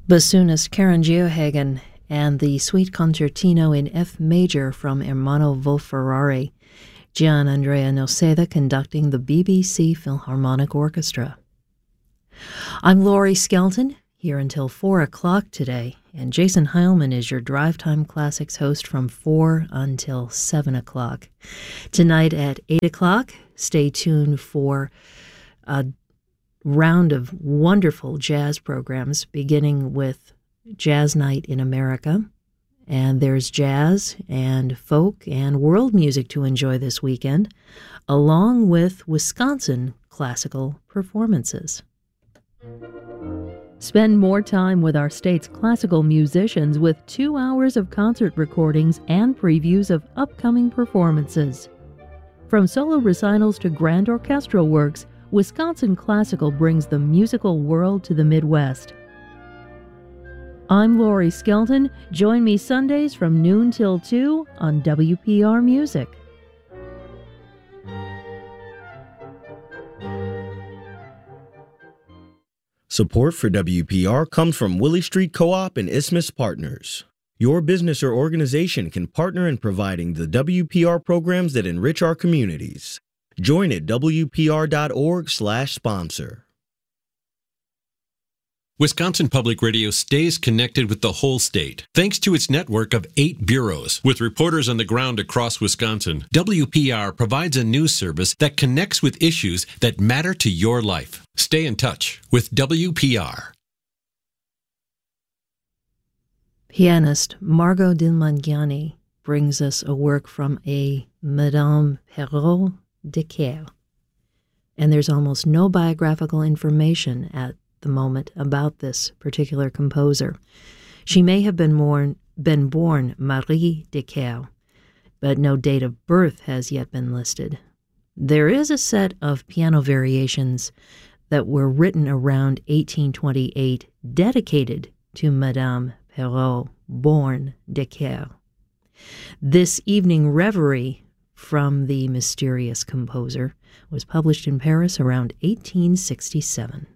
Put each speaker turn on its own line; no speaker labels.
Bassoonist Karen Geohagen and the Suite Concertino in F major from Ermanno Wolf-Ferrari, Gian Andrea Noceda conducting the BBC Philharmonic Orchestra. I'm Laurie Skelton, here until 4 o'clock today, and Jason Heilman is your Drive Time Classics host from 4 until 7 o'clock. Tonight at 8 o'clock, stay tuned for a round of wonderful jazz programs, beginning with Jazz Night in America. And there's jazz and folk and world music to enjoy this weekend, along with Wisconsin classical performances. Spend more time with our state's classical musicians with 2 hours of concert recordings and previews of upcoming performances. From solo recitals to grand orchestral works, Wisconsin Classical brings the musical world to the Midwest. I'm Laurie Skelton. Join me Sundays from noon till 2 on WPR Music.
Support for WPR comes from Willie Street Co-op and Isthmus Partners. Your business or organization can partner in providing the WPR programs that enrich our communities. Join at WPR.org/sponsor.
Wisconsin Public Radio stays connected with the whole state, thanks to its network of 8 bureaus. With reporters on the ground across Wisconsin, WPR provides a news service that connects with issues that matter to your life. Stay in touch with WPR.
Pianist Margot Dilmangiani brings us a work from a Madame Perrault de Caire. And there's almost no biographical information at the moment about this particular composer. She may have been born Marie de Caire, but no date of birth has yet been listed. There is a set of piano variations that were written around 1828 dedicated to Madame Perrault, born de Caire. This evening reverie from the mysterious composer was published in Paris around 1867.